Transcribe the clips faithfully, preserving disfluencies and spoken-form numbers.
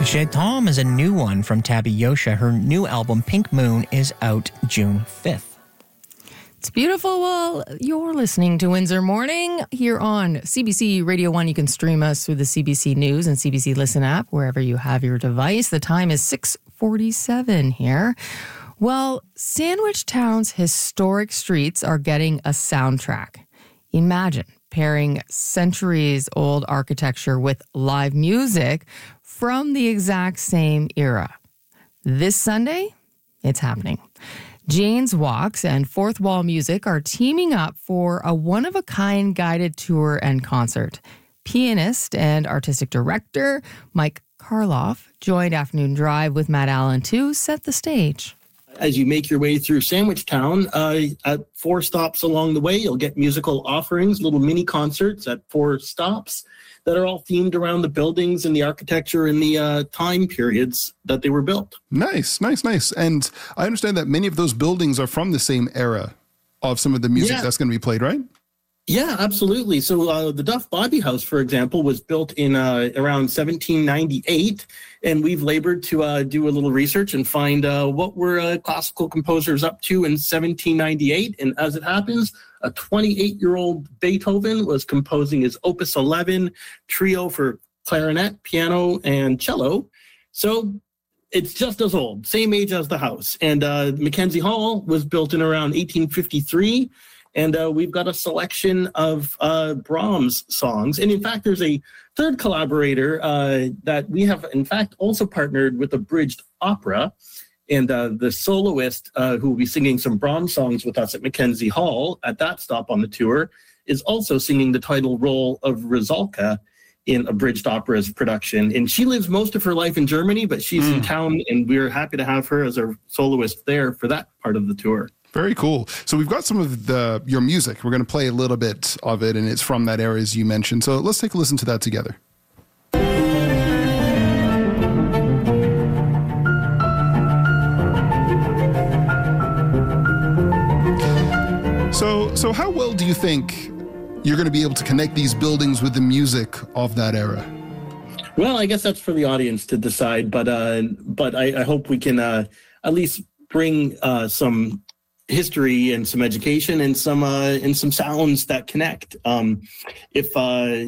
Je Tom is a new one from Tabby Yosha. Her new album, Pink Moon, is out June fifth. It's beautiful. Well, you're listening to Windsor Morning here on C B C Radio one. You can stream us through the C B C News and C B C Listen app, wherever you have your device. The time is six forty-seven here. Well, Sandwich Town's historic streets are getting a soundtrack. Imagine pairing centuries-old architecture with live music from the exact same era. This Sunday, it's happening. Jane's Walks and Fourth Wall Music are teaming up for a one-of-a-kind guided tour and concert. Pianist and artistic director Mike Karloff joined Afternoon Drive with Matt Allen to set the stage. As you make your way through Sandwich Town, uh, at four stops along the way, you'll get musical offerings, little mini concerts at four stops that are all themed around the buildings and the architecture and the uh, time periods that they were built. Nice, nice, nice. And I understand that many of those buildings are from the same era of some of the music yeah. that's going to be played, right? Yeah, absolutely. So uh, the Duff Bobby House, for example, was built in uh, around seventeen ninety-eight, and we've labored to uh, do a little research and find uh, what were uh, classical composers up to in seventeen ninety-eight. And as it happens, a twenty-eight-year-old Beethoven was composing his Opus eleven trio for clarinet, piano, and cello. So it's just as old, same age as the house. And uh, Mackenzie Hall was built in around eighteen fifty-three. And uh, we've got a selection of uh, Brahms songs. And in fact, there's a third collaborator uh, that we have, in fact, also partnered with Abridged Opera. And uh, the soloist uh, who will be singing some Brahms songs with us at Mackenzie Hall at that stop on the tour is also singing the title role of Rusalka in Abridged Opera's production. And she lives most of her life in Germany, but she's mm. in town, and we're happy to have her as our soloist there for that part of the tour. Very cool. So we've got some of the your music. We're going to play a little bit of it, and it's from that era, as you mentioned. So let's take a listen to that together. So, so how well do you think you're going to be able to connect these buildings with the music of that era? Well, I guess that's for the audience to decide, but uh, but I, I hope we can uh, at least bring uh, some history and some education and some uh, and some sounds that connect. Um, if uh,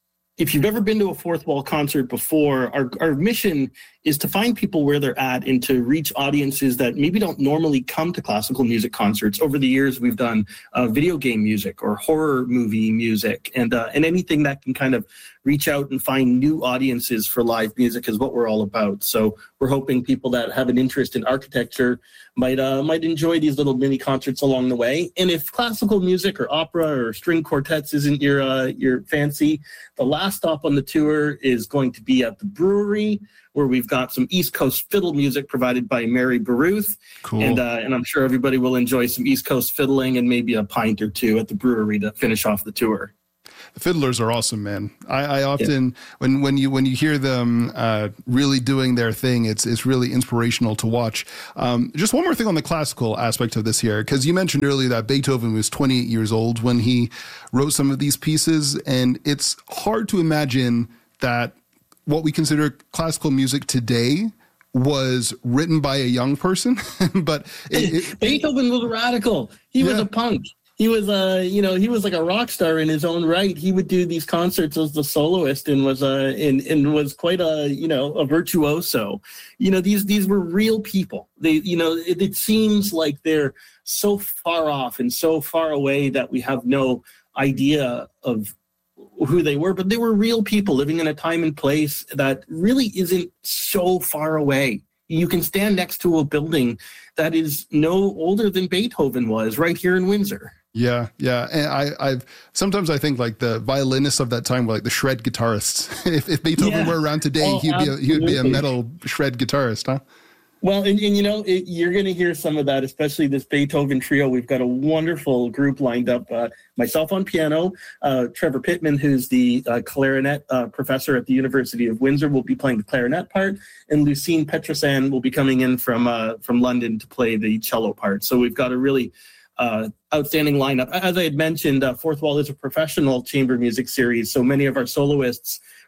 if you've ever been to a Fourth Wall concert before, our our mission is to find people where they're at and to reach audiences that maybe don't normally come to classical music concerts. Over the years, we've done uh, video game music or horror movie music, and uh, and anything that can kind of reach out and find new audiences for live music is what we're all about. So we're hoping people that have an interest in architecture might uh, might enjoy these little mini concerts along the way. And if classical music or opera or string quartets isn't your uh, your fancy, the last stop on the tour is going to be at the brewery, where we've got some East Coast fiddle music provided by Mary Baruth. Cool. And uh, and I'm sure everybody will enjoy some East Coast fiddling and maybe a pint or two at the brewery to finish off the tour. The fiddlers are awesome, man. I, I often, yeah. when when you when you hear them uh, really doing their thing, it's it's really inspirational to watch. Um, just one more thing on the classical aspect of this here, because you mentioned earlier that Beethoven was twenty-eight years old when he wrote some of these pieces, and it's hard to imagine that what we consider classical music today was written by a young person. But it, it, Beethoven was radical. He yeah. was a punk. He was a, you know, he was like a rock star in his own right. He would do these concerts as the soloist and was a, and, and was quite a, you know, a virtuoso. You know, these these were real people. They, you know, it, it seems like they're so far off and so far away that we have no idea of who they were, but they were real people living in a time and place that really isn't so far away. You can stand next to a building that is no older than Beethoven was right here in Windsor. Yeah, yeah. And I, I've sometimes I think like the violinists of that time were like the shred guitarists. if, if Beethoven yeah. were around today, oh, he'd be a, he would be a metal shred guitarist, huh? Well, and, and you know, it, you're going to hear some of that, especially this Beethoven trio. We've got a wonderful group lined up. Uh, myself on piano, uh, Trevor Pittman, who's the uh, clarinet uh, professor at the University of Windsor, will be playing the clarinet part, and Lucine Petrosan will be coming in from uh, from London to play the cello part. So we've got a really uh, outstanding lineup. As I had mentioned, uh, Fourth Wall is a professional chamber music series, so many of our soloists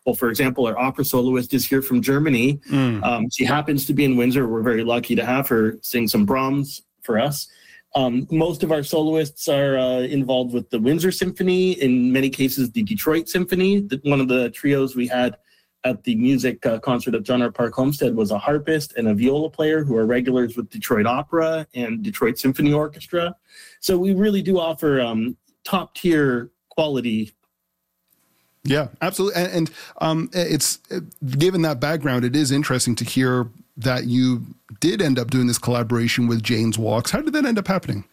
Well, for example, our opera soloist is here from Germany. Mm. Um, she happens to be in Windsor. We're very lucky to have her sing some Brahms for us. Um, most of our soloists are uh, involved with the Windsor Symphony, in many cases the Detroit Symphony. The, one of the trios we had at the music uh, concert at John R. Park Homestead was a harpist and a viola player who are regulars with Detroit Opera and Detroit Symphony Orchestra. So we really do offer um, top-tier quality. Yeah, absolutely. And, and um, it's given that background, it is interesting to hear that you did end up doing this collaboration with Jane's Walks. How did that end up happening?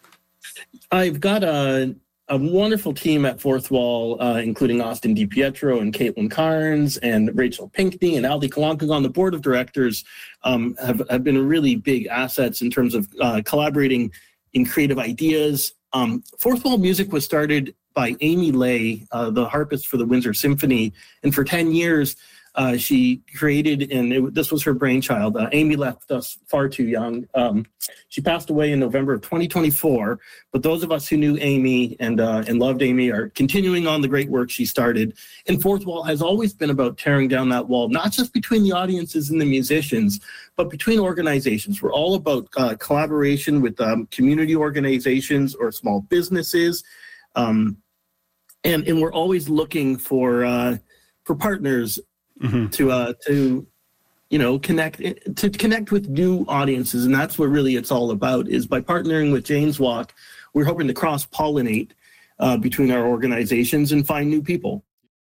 I've got a, a wonderful team at Fourth Wall, uh, including Austin DiPietro and Caitlin Carnes and Rachel Pinckney and Aldi Kalanka on the board of directors. Um, have, have been really big assets in terms of uh, collaborating in creative ideas. Um, Fourth Wall Music was started by Amy Lay, uh, the harpist for the Windsor Symphony. And for ten years, uh, she created, and it, this was her brainchild. Uh, Amy left us far too young. Um, she passed away in November of twenty twenty-four. But those of us who knew Amy and uh, and loved Amy are continuing on the great work she started. And Fourth Wall has always been about tearing down that wall, not just between the audiences and the musicians, but between organizations. We're all about uh, collaboration with um, community organizations or small businesses. Um, and, and we're always looking for uh, for partners mm-hmm. to uh, to you know connect to connect with new audiences, and that's what really it's all about. Is by partnering with Jane's Walk, we're hoping to cross pollinate uh, between our organizations and find new people.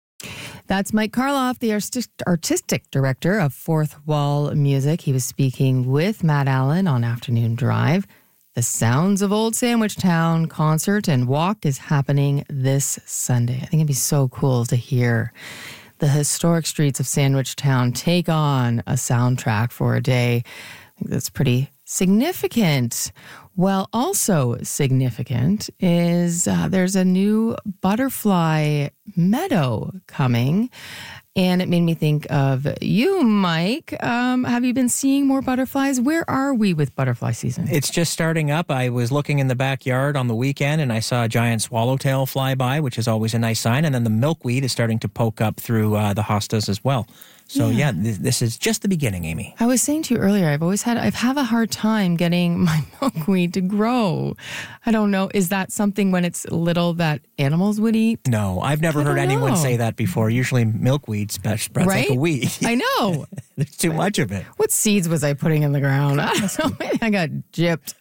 That's Mike Karloff, the artistic director of Fourth Wall Music. He was speaking with Matt Allen on Afternoon Drive. The Sounds of Old Sandwich Town concert and walk is happening this Sunday. I think it'd be so cool to hear the historic streets of Sandwich Town take on a soundtrack for a day. I think that's pretty significant. Well, also significant is uh, there's a new butterfly meadow coming. And it made me think of you, Mike. Um, have you been seeing more butterflies? Where are we with butterfly season? It's just starting up. I was looking in the backyard on the weekend, and I saw a giant swallowtail fly by, which is always a nice sign. And then the milkweed is starting to poke up through uh, the hostas as well. So, yeah, yeah th- this is just the beginning, Amy. I was saying to you earlier, I've always had, I've have a hard time getting my milkweed to grow. I don't know. Is that something when it's little that animals would eat? No, I've never I heard anyone know. say that before. Usually milkweed spreads right? like a weed. I know. There's too much of it. What seeds was I putting in the ground? I don't know. Maybe I got gypped.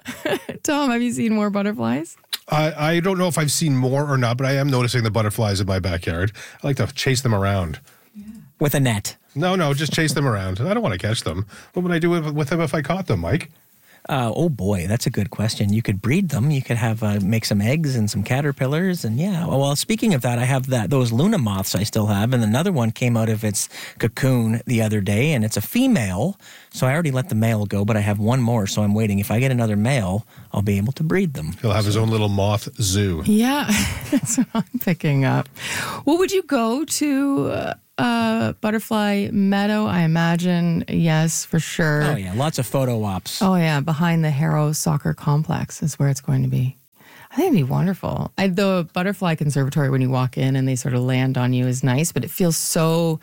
Tom, have you seen more butterflies? I, I don't know if I've seen more or not, but I am noticing the butterflies in my backyard. I like to chase them around. With a net. No, no, just chase them around. I don't want to catch them. What would I do with, with them if I caught them, Mike? Uh, oh boy, that's a good question. You could breed them. You could have uh, make some eggs and some caterpillars, and yeah. Well, speaking of that, I have that those Luna moths I still have, and another one came out of its cocoon the other day, and it's a female. So I already let the male go, but I have one more, so I'm waiting. If I get another male, I'll be able to breed them. He'll have his own little moth zoo. Yeah, that's what I'm picking up. Well, would you go to Uh, Uh, Butterfly Meadow? I imagine, yes, for sure. Oh, yeah. Lots of photo ops. Oh, yeah. Behind the Harrow Soccer Complex is where it's going to be. I think it'd be wonderful. I, the Butterfly Conservatory, when you walk in and they sort of land on you, is nice, but it feels so,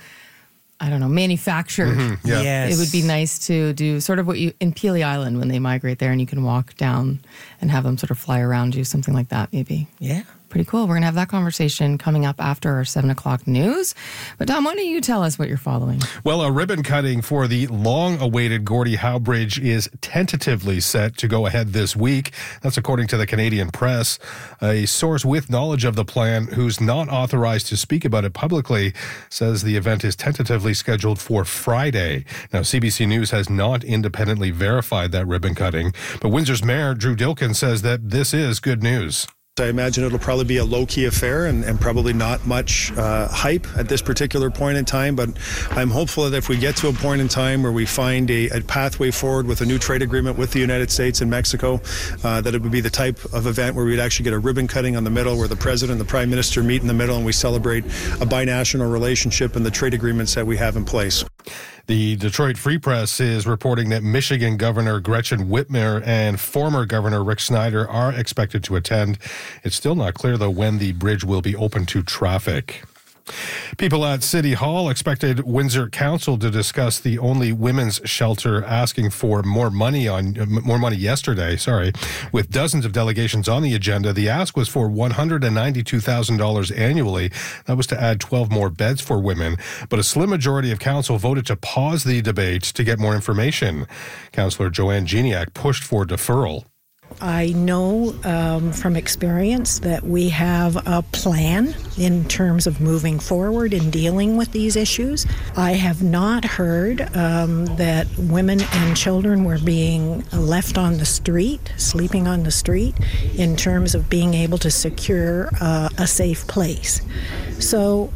I don't know, manufactured. Mm-hmm, yeah. Yes. It would be nice to do sort of what you, in Pelee Island, when they migrate there and you can walk down and have them sort of fly around you, something like that, maybe. Yeah. Pretty cool. We're going to have that conversation coming up after our seven o'clock news. But Tom, why don't you tell us what you're following? Well, a ribbon cutting for the long-awaited Gordie Howe Bridge is tentatively set to go ahead this week. That's according to the Canadian Press. A source with knowledge of the plan, who's not authorized to speak about it publicly, says the event is tentatively scheduled for Friday. Now, C B C News has not independently verified that ribbon cutting, but Windsor's Mayor Drew Dilkin says that this is good news. I imagine it'll probably be a low-key affair and, and probably not much uh, hype at this particular point in time, but I'm hopeful that if we get to a point in time where we find a, a pathway forward with a new trade agreement with the United States and Mexico, uh, that it would be the type of event where we'd actually get a ribbon cutting on the middle, where the President and the Prime Minister meet in the middle and we celebrate a binational relationship and the trade agreements that we have in place. The Detroit Free Press is reporting that Michigan Governor Gretchen Whitmer and former Governor Rick Snyder are expected to attend. It's still not clear, though, when the bridge will be open to traffic. People at City Hall expected Windsor Council to discuss the only women's shelter asking for more money on more money yesterday, sorry, with dozens of delegations on the agenda. The ask was for one hundred ninety-two thousand dollars annually. That was to add twelve more beds for women, but a slim majority of council voted to pause the debate to get more information. Councillor Joanne Geniak pushed for deferral. I know um, from experience that we have a plan in terms of moving forward in dealing with these issues. I have not heard um, that women and children were being left on the street, sleeping on the street, in terms of being able to secure uh, a safe place. So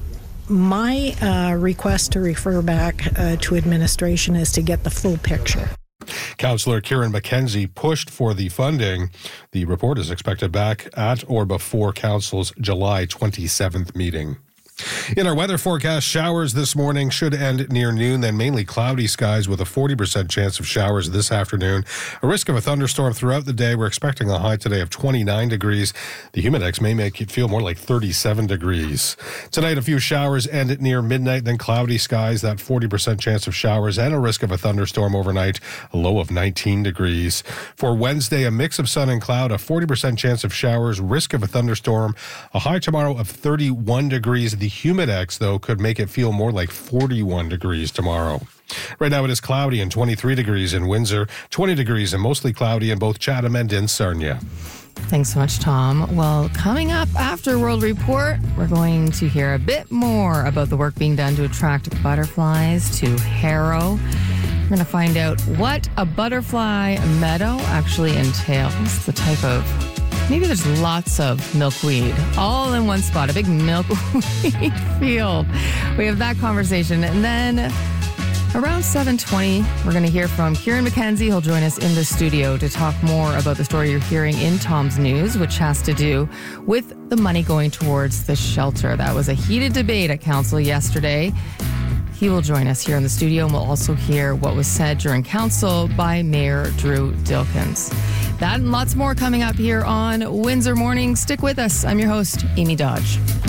my uh, request to refer back uh, to administration is to get the full picture. Councillor Kieran McKenzie pushed for the funding. The report is expected back at or before Council's July twenty-seventh meeting. In our weather forecast, showers this morning should end near noon, then mainly cloudy skies with a forty percent chance of showers this afternoon. A risk of a thunderstorm throughout the day. We're expecting a high today of twenty-nine degrees. The humidex may make it feel more like thirty-seven degrees. Tonight, a few showers end near midnight, then cloudy skies, that forty percent chance of showers, and a risk of a thunderstorm overnight, a low of nineteen degrees. For Wednesday, a mix of sun and cloud, a forty percent chance of showers, risk of a thunderstorm, a high tomorrow of thirty-one degrees. The humidex, though, could make it feel more like forty-one degrees tomorrow. Right now it is cloudy and twenty-three degrees in Windsor, twenty degrees and mostly cloudy in both Chatham and in Sarnia. Thanks so much, Tom. Well, coming up after World Report, we're going to hear a bit more about the work being done to attract butterflies to Harrow. We're going to find out what a butterfly meadow actually entails, the type of Maybe there's lots of milkweed all in one spot, a big milkweed field. We have that conversation. And then around seven twenty, we're going to hear from Kieran McKenzie. He'll join us in the studio to talk more about the story you're hearing in Tom's News, which has to do with the money going towards the shelter. That was a heated debate at council yesterday. He will join us here in the studio, and we'll also hear what was said during council by Mayor Drew Dilkens. That and lots more coming up here on Windsor Morning. Stick with us. I'm your host, Amy Dodge.